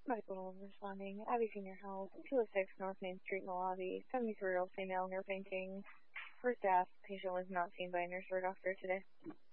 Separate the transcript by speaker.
Speaker 1: Medical responding. Abby Senior Health, 206 North Main Street in the lobby. 73-year-old female near fainting. First asked, patient was not seen by a nurse or doctor today.